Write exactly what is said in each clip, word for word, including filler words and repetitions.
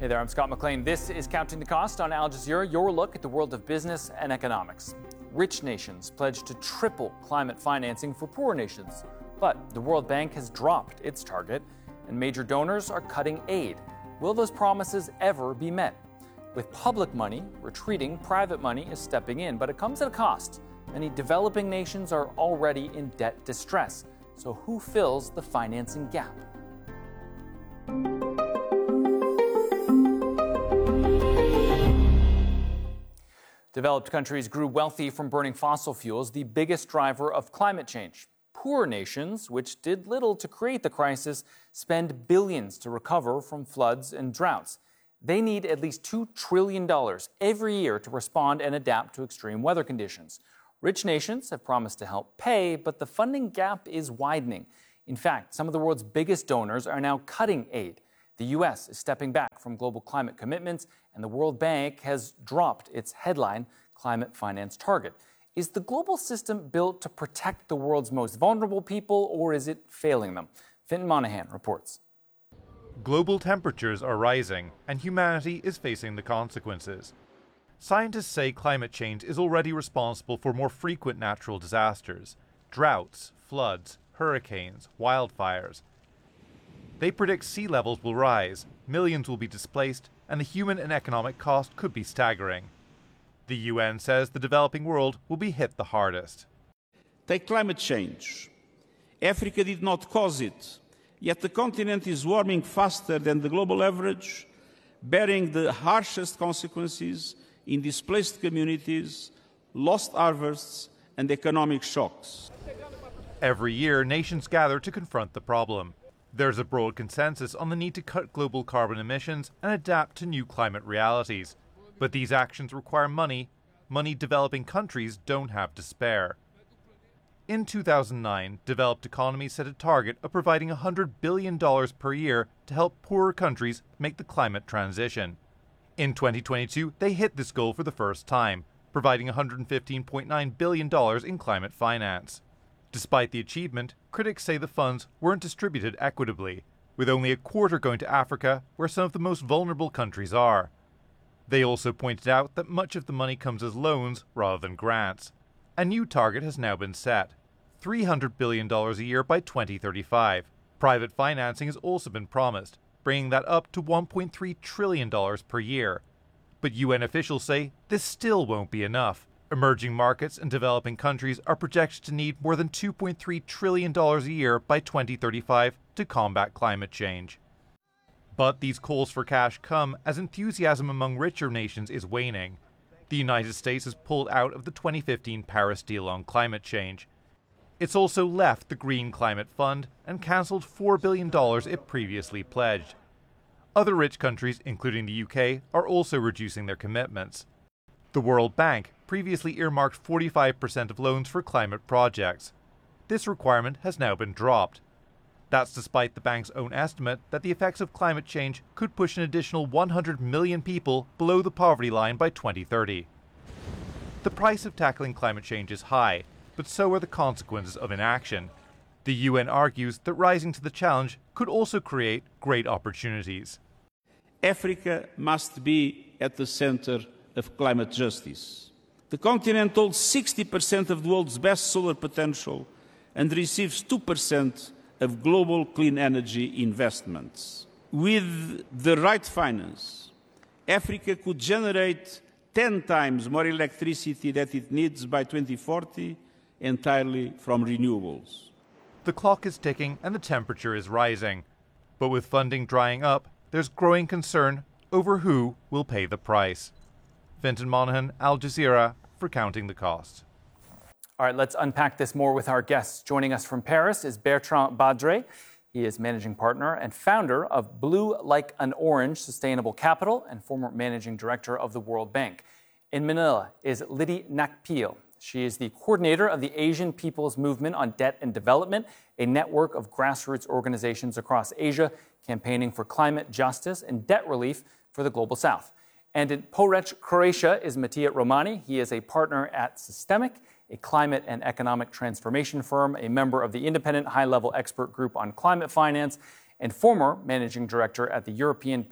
Hey there, I'm Scott McLean. This is Counting the Cost on Al Jazeera, your look at the world of business and economics. Rich nations pledge to triple climate financing for poor nations, but the World Bank has dropped its target, and major donors are cutting aid. Will those promises ever be met? With public money retreating, private money is stepping in, but it comes at a cost. Many developing nations are already in debt distress. So who fills the financing gap? Developed countries grew wealthy from burning fossil fuels, the biggest driver of climate change. Poor nations, which did little to create the crisis, spend billions to recover from floods and droughts. They need at least two trillion dollars every year to respond and adapt to extreme weather conditions. Rich nations have promised to help pay, but the funding gap is widening. In fact, some of the world's biggest donors are now cutting aid. The U S is stepping back from global climate commitments, and the World Bank has dropped its headline climate finance target. Is the global system built to protect the world's most vulnerable people, or is it failing them? Fintan Monahan reports. Global temperatures are rising, and humanity is facing the consequences. Scientists say climate change is already responsible for more frequent natural disasters: droughts, floods, hurricanes, wildfires. They predict sea levels will rise, millions will be displaced, and the human and economic cost could be staggering. The U N says the developing world will be hit the hardest. Take climate change. Africa did not cause it, yet the continent is warming faster than the global average, bearing the harshest consequences in displaced communities, lost harvests, and economic shocks. Every year, nations gather to confront the problem. There's a broad consensus on the need to cut global carbon emissions and adapt to new climate realities. But these actions require money, money developing countries don't have to spare. In two thousand nine, developed economies set a target of providing one hundred billion dollars per year to help poorer countries make the climate transition. In twenty twenty-two, they hit this goal for the first time, providing one hundred fifteen point nine billion dollars in climate finance. Despite the achievement, critics say the funds weren't distributed equitably, with only a quarter going to Africa, where some of the most vulnerable countries are. They also pointed out that much of the money comes as loans rather than grants. A new target has now been set: three hundred billion dollars a year by twenty thirty-five. Private financing has also been promised, bringing that up to one point three trillion dollars per year. But U N officials say this still won't be enough. Emerging markets and developing countries are projected to need more than two point three trillion dollars a year by twenty thirty-five to combat climate change. But these calls for cash come as enthusiasm among richer nations is waning. The United States has pulled out of the twenty fifteen Paris deal on climate change. It's also left the Green Climate Fund and cancelled four billion dollars it previously pledged. Other rich countries, including the U K, are also reducing their commitments. The World Bank previously earmarked forty-five percent of loans for climate projects. This requirement has now been dropped. That's despite the bank's own estimate that the effects of climate change could push an additional one hundred million people below the poverty line by twenty thirty. The price of tackling climate change is high, but so are the consequences of inaction. The U N argues that rising to the challenge could also create great opportunities. Africa must be at the center of climate justice. The continent holds sixty percent of the world's best solar potential and receives two percent of global clean energy investments. With the right finance, Africa could generate ten times more electricity than it needs by twenty forty, entirely from renewables. The clock is ticking and the temperature is rising. But with funding drying up, there's growing concern over who will pay the price. Fintan Monahan, Al Jazeera, for Counting the Cost. All right, let's unpack this more with our guests. Joining us from Paris is Bertrand Badre. He is managing partner and founder of Blue Like an Orange Sustainable Capital and former managing director of the World Bank. In Manila is Lydie Nakpil. She is the coordinator of the Asian People's Movement on Debt and Development, a network of grassroots organizations across Asia campaigning for climate justice and debt relief for the Global South. And in Poreč, Croatia is Matija Romani. He is a partner at Systemic, a climate and economic transformation firm, a member of the independent high-level expert group on climate finance, and former managing director at the European Bank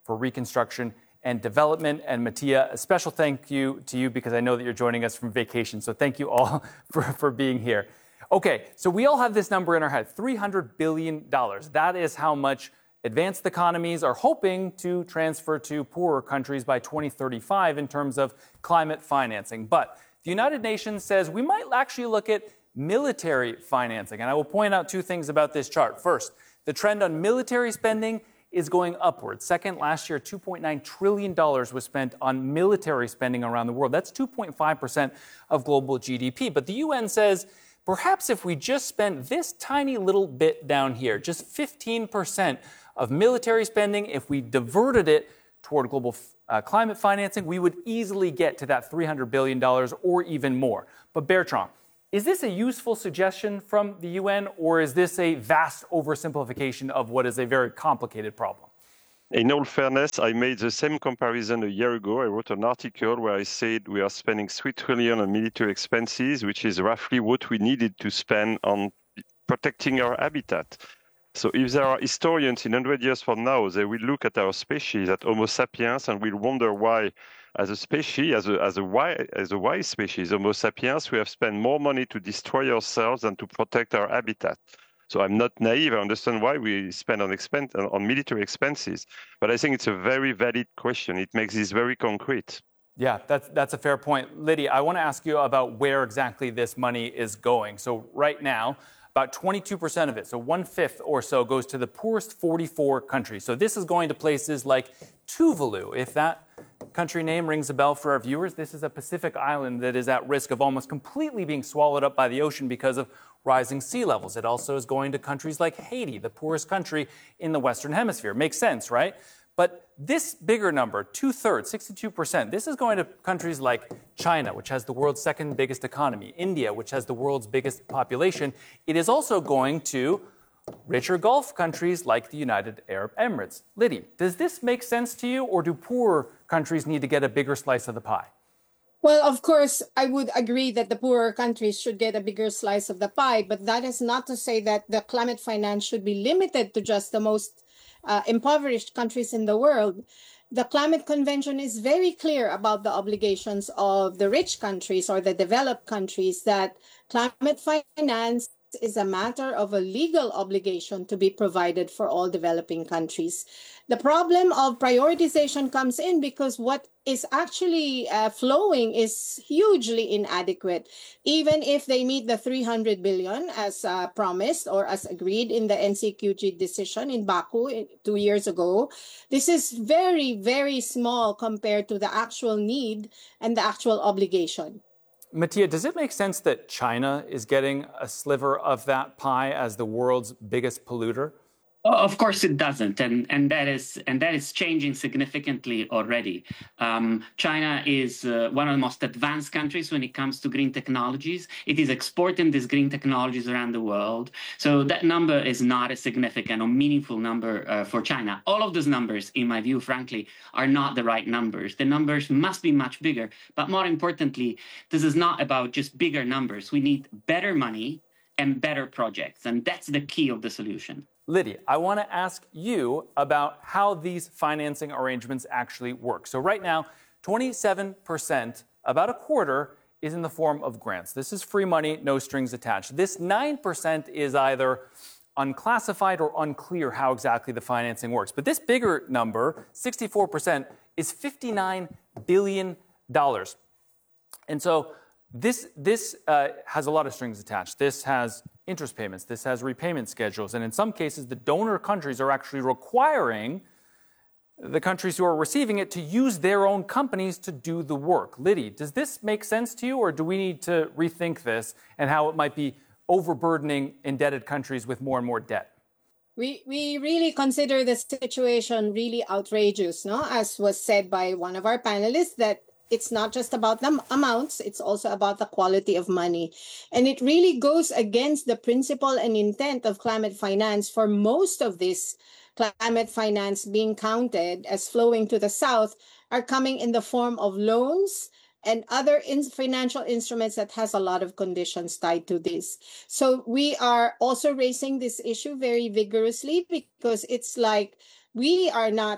for Reconstruction and Development. And Mattia, a special thank you to you because I know that you're joining us from vacation. So thank you all for, for being here. Okay, so we all have this number in our head, three hundred billion dollars. That is how much advanced economies are hoping to transfer to poorer countries by twenty thirty-five in terms of climate financing. But the United Nations says we might actually look at military financing. And I will point out two things about this chart. First, the trend on military spending is going upward. Second, last year, two point nine trillion dollars was spent on military spending around the world. That's two point five percent of global G D P. But the U N says perhaps if we just spent this tiny little bit down here, just fifteen percent of military spending, if we diverted it toward global uh, climate financing, we would easily get to that three hundred billion dollars or even more. But Bertrand, is this a useful suggestion from the U N, or is this a vast oversimplification of what is a very complicated problem? In all fairness, I made the same comparison a year ago. I wrote an article where I said we are spending three trillion dollars on military expenses, which is roughly what we needed to spend on protecting our habitat. So if there are historians in one hundred years from now, they will look at our species, at Homo sapiens, and will wonder why, as a species, as a, as a, wise, as a wise species, Homo sapiens, we have spent more money to destroy ourselves than to protect our habitat. So I'm not naive. I understand why we spend on, expense, on military expenses. But I think it's a very valid question. It makes this very concrete. Yeah, that's, that's a fair point. Liddy, I want to ask you about where exactly this money is going. So right now, about twenty-two percent of it, so one-fifth or so, goes to the poorest forty-four countries. So this is going to places like Tuvalu. If that country name rings a bell for our viewers, this is a Pacific island that is at risk of almost completely being swallowed up by the ocean because of rising sea levels. It also is going to countries like Haiti, the poorest country in the Western Hemisphere. Makes sense, right? But this bigger number, two-thirds, sixty-two percent, this is going to countries like China, which has the world's second biggest economy, India, which has the world's biggest population. It is also going to richer Gulf countries like the United Arab Emirates. Liddy, does this make sense to you, or do poorer countries need to get a bigger slice of the pie? Well, of course, I would agree that the poorer countries should get a bigger slice of the pie, but that is not to say that the climate finance should be limited to just the most Uh, impoverished countries in the world. The Climate Convention is very clear about the obligations of the rich countries or the developed countries, that climate finance is a matter of a legal obligation to be provided for all developing countries. The problem of prioritization comes in because what is actually uh, flowing is hugely inadequate. Even if they meet the three hundred billion as uh, promised or as agreed in the N C Q G decision in Baku two years ago, this is very, very small compared to the actual need and the actual obligation. Mattia, does it make sense that China is getting a sliver of that pie as the world's biggest polluter? Of course it doesn't, and and that is and that is changing significantly already. Um, China is uh, one of the most advanced countries when it comes to green technologies. It is exporting these green technologies around the world. So that number is not a significant or meaningful number uh, for China. All of those numbers, in my view, frankly, are not the right numbers. The numbers must be much bigger. But more importantly, this is not about just bigger numbers. We need better money and better projects, and that's the key of the solution. Liddy, I want to ask you about how these financing arrangements actually work. So right now, twenty-seven percent, about a quarter, is in the form of grants. This is free money, no strings attached. This nine percent is either unclassified or unclear how exactly the financing works. But this bigger number, sixty-four percent, is fifty-nine billion dollars. And so this, this uh, has a lot of strings attached. This has interest payments. This has repayment schedules. And in some cases, the donor countries are actually requiring the countries who are receiving it to use their own companies to do the work. Liddy, does this make sense to you, or do we need to rethink this and how it might be overburdening indebted countries with more and more debt? We we really consider the situation really outrageous, no? As was said by one of our panelists, that it's not just about the amounts, it's also about the quality of money. And it really goes against the principle and intent of climate finance for most of this climate finance being counted as flowing to the South are coming in the form of loans and other in financial instruments that has a lot of conditions tied to this. So we are also raising this issue very vigorously because it's like we are not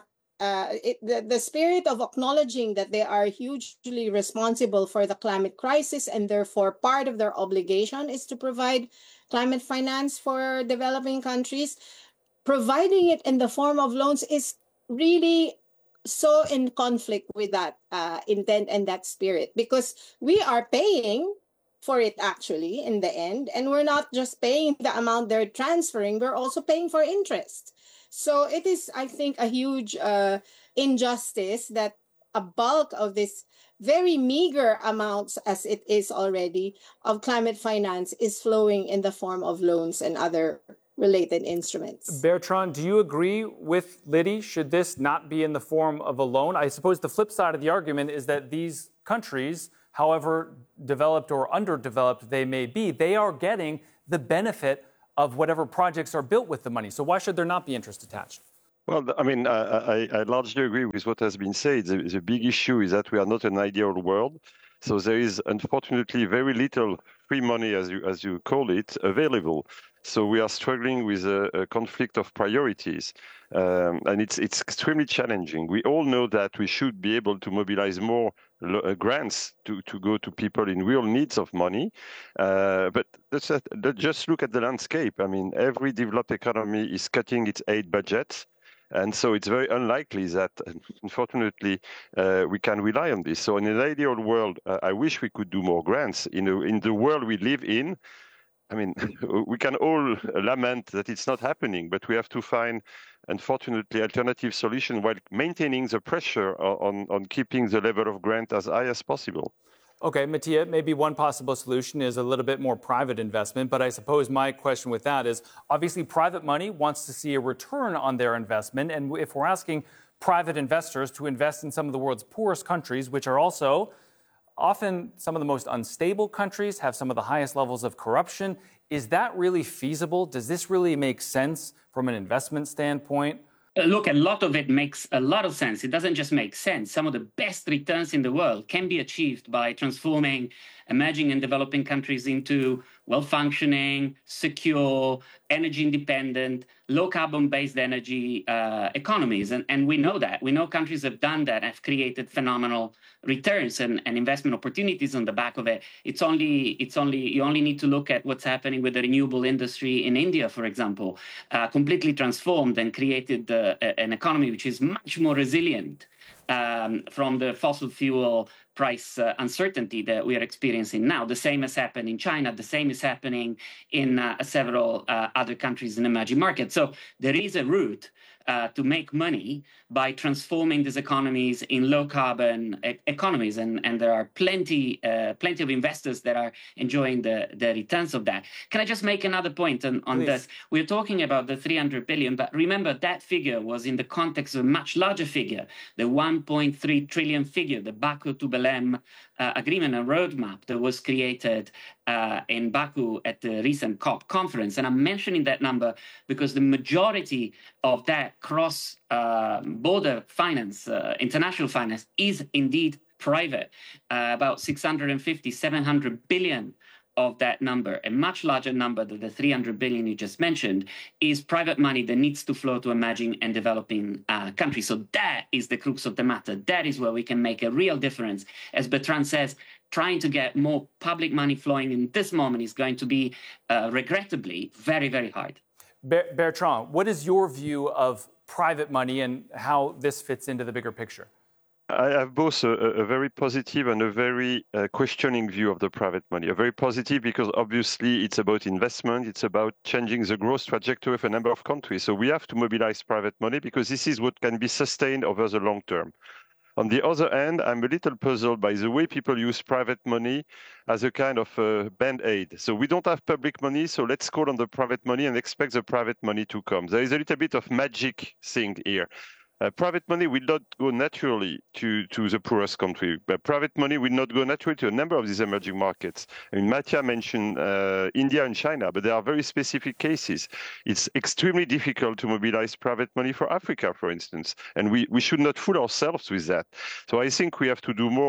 uh, it, the, the spirit of acknowledging that they are hugely responsible for the climate crisis, and therefore part of their obligation is to provide climate finance for developing countries. Providing it in the form of loans is really so in conflict with that uh, intent and that spirit, because we are paying for it actually in the end, and we're not just paying the amount they're transferring, we're also paying for interest. So it is, I think, a huge uh, injustice that a bulk of this very meager amounts, as it is already, of climate finance is flowing in the form of loans and other related instruments. Bertrand, do you agree with Liddy? Should this not be in the form of a loan? I suppose the flip side of the argument is that these countries, however developed or underdeveloped they may be, they are getting the benefit of whatever projects are built with the money. So why should there not be interest attached? Well, I mean, I, I, I largely agree with what has been said. The, the big issue is that we are not an ideal world. So there is, unfortunately, very little free money, as you, as you call it, available. So we are struggling with a, a conflict of priorities, um, and it's it's extremely challenging. We all know that we should be able to mobilize more uh, grants to, to go to people in real needs of money, uh, but let's, uh, just look at the landscape. I mean, every developed economy is cutting its aid budgets. And so it's very unlikely that, unfortunately, uh, we can rely on this. So in an ideal world, uh, I wish we could do more grants. You know, in the world we live in, I mean, we can all lament that it's not happening, but we have to find, unfortunately, alternative solutions while maintaining the pressure on, on keeping the level of grant as high as possible. Okay, Mattia, maybe one possible solution is a little bit more private investment, but I suppose my question with that is, obviously private money wants to see a return on their investment, and if we're asking private investors to invest in some of the world's poorest countries, which are also often some of the most unstable countries, have some of the highest levels of corruption, is that really feasible? Does this really make sense from an investment standpoint? Look, a lot of it makes a lot of sense. It doesn't just make sense. Some of the best returns in the world can be achieved by transforming emerging and developing countries into well-functioning, secure, energy-independent, low-carbon-based energy uh, economies. And, and we know that. We know countries have done that, have created phenomenal returns and, and investment opportunities on the back of it. It's only, it's only, you only need to look at what's happening with the renewable industry in India, for example, uh, completely transformed and created uh, an economy which is much more resilient um, from the fossil fuel price uh, uncertainty that we are experiencing now. The same has happened in China. The same is happening in uh, several uh, other countries in emerging markets. So there is a route uh, to make money by transforming these economies in low-carbon e- economies, and, and there are plenty, uh, plenty of investors that are enjoying the, the returns of that. Can I just make another point on, on this? We're talking about the three hundred billion, but remember that figure was in the context of a much larger figure, the one point three trillion figure, the Baku to Belém uh, agreement and roadmap that was created uh, in Baku at the recent COP conference. And I'm mentioning that number because the majority of that cross-border uh, finance, uh, international finance, is indeed private. Uh, about six hundred fifty, seven hundred billion of that number, a much larger number than the three hundred billion you just mentioned, is private money that needs to flow to emerging and developing uh, countries. So that is the crux of the matter. That is where we can make a real difference. As Bertrand says, trying to get more public money flowing in this moment is going to be, uh, regrettably, very, very hard. Bertrand, what is your view of private money and how this fits into the bigger picture? I have both a, a very positive and a very uh, questioning view of the private money. A very positive because obviously it's about investment, it's about changing the growth trajectory of a number of countries. So we have to mobilize private money because this is what can be sustained over the long term. On the other hand, I'm a little puzzled by the way people use private money as a kind of uh, band-aid. So we don't have public money, so let's call on the private money and expect the private money to come. There is a little bit of magic thing here. Uh, private money will not go naturally to, to the poorest country, but private money will not go naturally to a number of these emerging markets. I mean, Mattia mentioned uh, India and China, but there are very specific cases. It's extremely difficult to mobilize private money for Africa, for instance, and we, we should not fool ourselves with that. So I think we have to do more by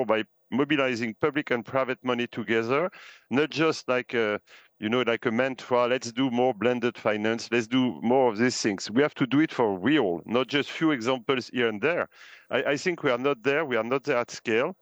mobilizing public and private money together, not just like a, you know, like a mantra, let's do more blended finance, let's do more of these things. We have to do it for real, not just few examples here and there. I, I think we are not there. We are not there at scale.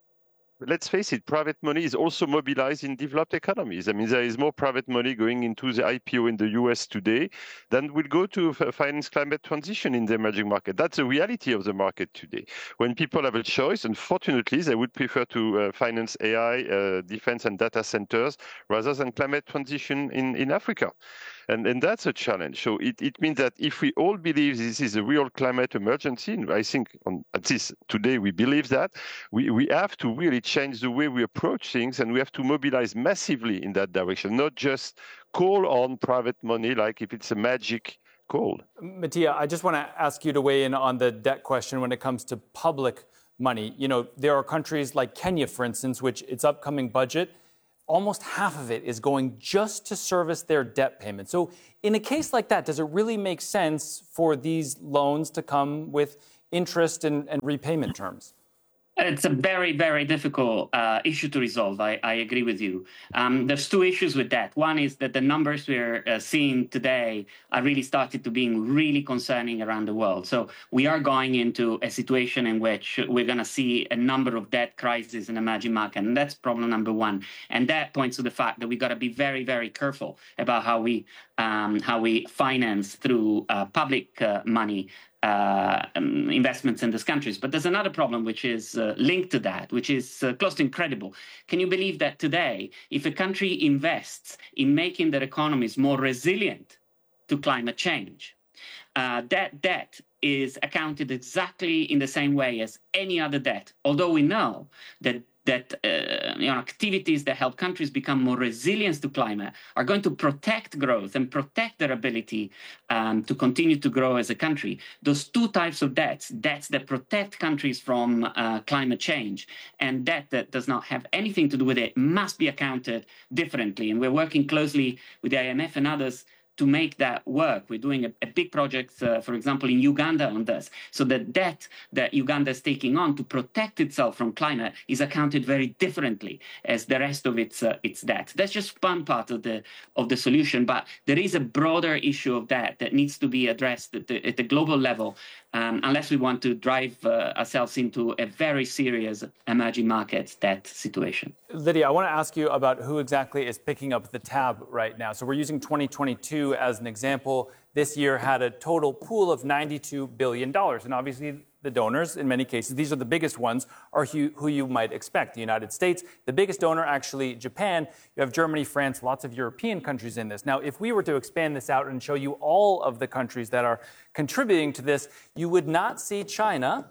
Let's face it, private money is also mobilized in developed economies. I mean, there is more private money going into the I P O in the U S today than will go to finance climate transition in the emerging market. That's the reality of the market today. When people have a choice, unfortunately, they would prefer to uh, finance A I, uh, defense and data centers rather than climate transition in, in Africa. And, and that's a challenge. So it, it means that if we all believe this is a real climate emergency, and I think on, at least today we believe that, we, we have to really change the way we approach things, and we have to mobilize massively in that direction, not just call on private money like if it's a magic call. Mattia, I just want to ask you to weigh in on the debt question when it comes to public money. You know, there are countries like Kenya, for instance, which its upcoming budget, almost half of it is going just to service their debt payments. So in a case like that, does it really make sense for these loans to come with interest and, and repayment terms? It's a very, very difficult uh, issue to resolve. I, I agree with you. Um, there's two issues with that. One is that the numbers we're uh, seeing today are really started to being really concerning around the world. So we are going into a situation in which we're going to see a number of debt crises in emerging markets, and that's problem number one. And that points to the fact that we got to be very, very careful about how we um, how we finance through uh, public uh, money Uh, um, investments in these countries. But there's another problem which is uh, linked to that, which is uh, close to incredible. Can you believe that today, if a country invests in making their economies more resilient to climate change, uh, that debt is accounted exactly in the same way as any other debt, although we know that that uh, you know, activities that help countries become more resilient to climate are going to protect growth and protect their ability um, to continue to grow as a country. Those two types of debts, debts that protect countries from uh, climate change and debt that does not have anything to do with it, must be accounted differently. And we're working closely with the I M F and others to make that work. We're doing a, a big project, uh, for example, in Uganda on this. So the debt that Uganda is taking on to protect itself from climate is accounted very differently as the rest of its uh, its debt. That's just one part of the of the solution, but there is a broader issue of debt that needs to be addressed at the, at the global level, um, unless we want to drive uh, ourselves into a very serious emerging markets debt situation. Lydia, I want to ask you about who exactly is picking up the tab right now. So we're using twenty twenty-two as an example. This year had a total pool of ninety-two billion dollars. And obviously the donors, in many cases, these are the biggest ones, are who, who you might expect. The United States, the biggest donor, actually Japan. You have Germany, France, lots of European countries in this. Now, if we were to expand this out and show you all of the countries that are contributing to this, you would not see China.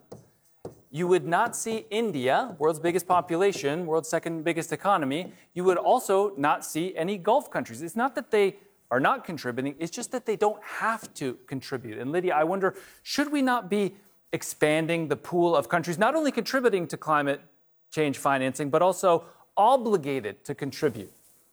You would not see India, world's biggest population, world's second biggest economy. You would also not see any Gulf countries. It's not that they are not contributing, it's just that they don't have to contribute. And Lydia, I wonder, should we not be expanding the pool of countries, not only contributing to climate change financing, but also obligated to contribute?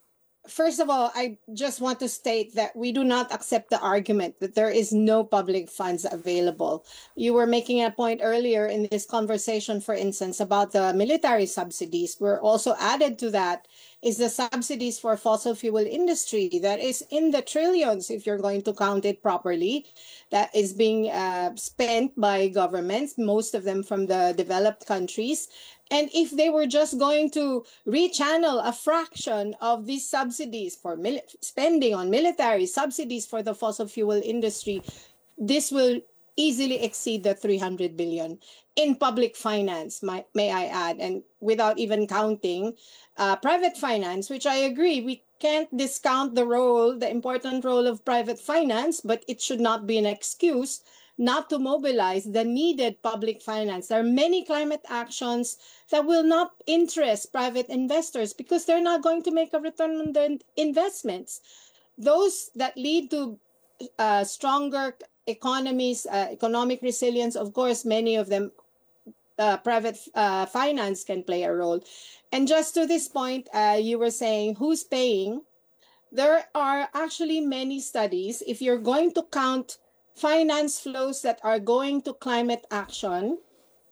First of all, I just want to state that we do not accept the argument that there is no public funds available. You were making a point earlier in this conversation, for instance, about the military subsidies. We're also added to that is the subsidies for fossil fuel industry that is in the trillions, if you're going to count it properly, that is being uh, spent by governments, most of them from the developed countries. And if they were just going to rechannel a fraction of these subsidies for mil- spending on military subsidies for the fossil fuel industry, this will easily exceed the three hundred billion in public finance, may, may I add, and without even counting uh, private finance, which I agree, we can't discount the role, the important role of private finance, but it should not be an excuse not to mobilize the needed public finance. There are many climate actions that will not interest private investors because they're not going to make a return on their investments. Those that lead to uh, stronger economies, uh, economic resilience, of course, many of them, uh, private uh, finance can play a role. And just to this point, uh, you were saying who's paying. There are actually many studies. If you're going to count finance flows that are going to climate action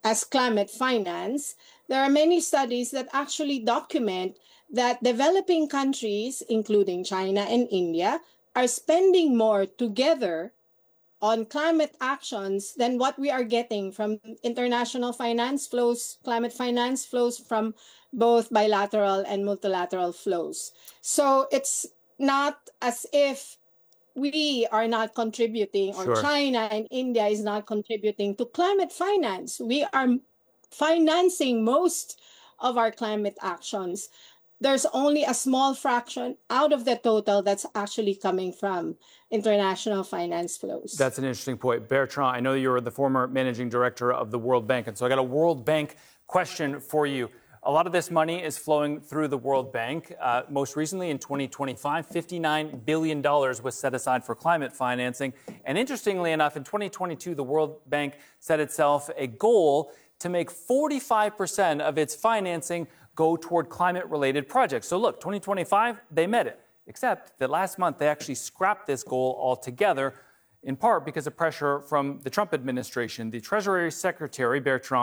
as climate finance, there are many studies that actually document that developing countries, including China and India, are spending more together on climate actions than what we are getting from international finance flows, climate finance flows from both bilateral and multilateral flows. So it's not as if we are not contributing, or Sure. China and India is not contributing to climate finance. We are financing most of our climate actions. There's only a small fraction out of the total that's actually coming from international finance flows. That's an interesting point. Bertrand, I know you're the former managing director of the World Bank, and so I got a World Bank question for you. A lot of this money is flowing through the World Bank. Uh, most recently, in twenty twenty-five, fifty-nine billion dollars was set aside for climate financing. And interestingly enough, in twenty twenty-two, the World Bank set itself a goal to make forty-five percent of its financing go toward climate-related projects. So look, twenty twenty-five, they met it, except that last month they actually scrapped this goal altogether, in part because of pressure from the Trump administration. The Treasury Secretary, Bertrand